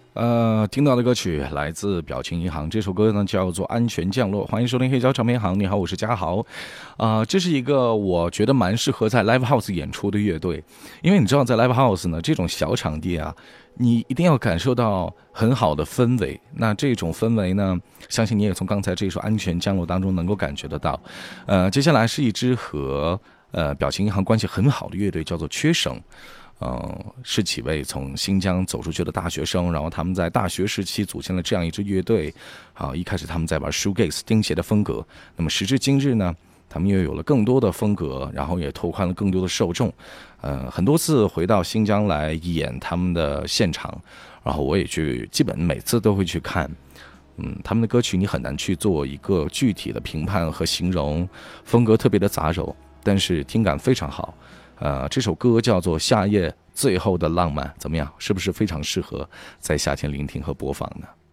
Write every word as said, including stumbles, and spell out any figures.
呃，听到的歌曲来自表情银行，这首歌呢叫做《安全降落》。欢迎收听黑胶唱片行，你好，我是嘉豪。啊、呃，这是一个我觉得蛮适合在 live house 演出的乐队，因为你知道，在 live house 呢这种小场地啊，你一定要感受到很好的氛围。那这种氛围呢，相信你也从刚才这首《安全降落》当中能够感觉得到。呃，接下来是一支和呃表情银行关系很好的乐队，叫做缺省。呃，是几位从新疆走出去的大学生，然后他们在大学时期组建了这样一支乐队。啊，一开始他们在玩 shoegaze 钉鞋的风格，那么时至今日呢，他们又有了更多的风格，然后也拓宽了更多的受众。呃，很多次回到新疆来演他们的现场，然后我也去，基本每次都会去看。嗯，他们的歌曲你很难去做一个具体的评判和形容，风格特别的杂糅，但是听感非常好。呃，这首歌叫做《夏夜最后的浪漫》，怎么样？是不是非常适合在夏天聆听和播放呢？